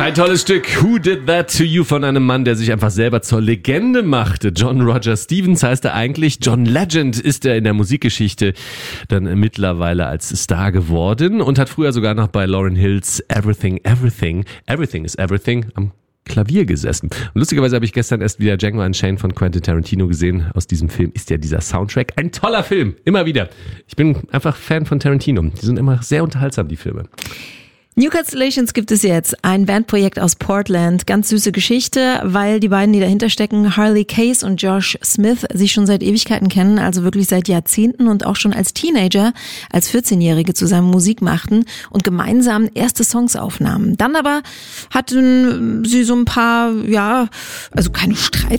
Ein tolles Stück. Who Did That to You von einem Mann, der sich einfach selber zur Legende machte. John Roger Stevens heißt er eigentlich. John Legend ist er in der Musikgeschichte dann mittlerweile als Star geworden und hat früher sogar noch bei Lauryn Hills Everything is Everything am Klavier gesessen. Und lustigerweise habe ich gestern erst wieder Django Unchained von Quentin Tarantino gesehen. Aus diesem Film ist ja dieser Soundtrack ein toller Film. Immer wieder. Ich bin einfach Fan von Tarantino. Die sind immer sehr unterhaltsam, die Filme. New Constellations gibt es jetzt, ein Bandprojekt aus Portland. Ganz süße Geschichte, weil die beiden, die dahinter stecken, Harley Case und Josh Smith, sich schon seit Ewigkeiten kennen, also wirklich seit Jahrzehnten und auch schon als Teenager, als 14-Jährige zusammen Musik machten und gemeinsam erste Songs aufnahmen. Dann aber hatten sie so ein paar, also keine Streit